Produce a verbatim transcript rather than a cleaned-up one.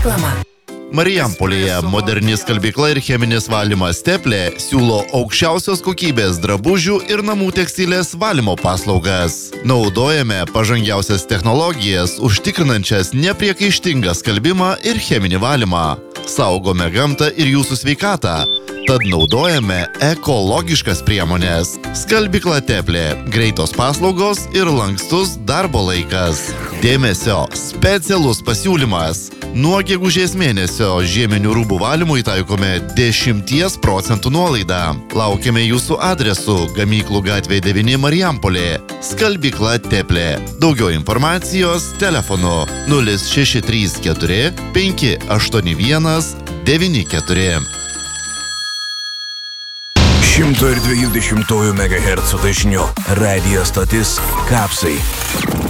Reklama. Marijampolėje moderni skalbykla ir cheminis valymas Teplė siūlo aukščiausios kokybės drabužių ir namų tekstilės valymo paslaugas. Naudojame pažangiausias technologijas, užtikrinančias nepriekaištingą skalbimą ir cheminį valymą. Saugome gamtą ir jūsų sveikatą. Tad naudojame ekologiškas priemonės. Skalbykla Teplė, greitos paslaugos ir lankstus darbo laikas. Dėmesio, specialus pasiūlymas. Nuo gegužės mėnesio žieminių rūbų valymui taikome dešimties procentų nuolaidą. Laukiame jūsų adresu Gamyklų gatvė devyni Marijampolė. Skalbykla Teplė. Daugiau informacijos telefonu nulis šeši trys keturi penki aštuoni vienas devyni keturi. šimto dviejų dešimtųjų megahercų dažniu radijo stotis Kapsai.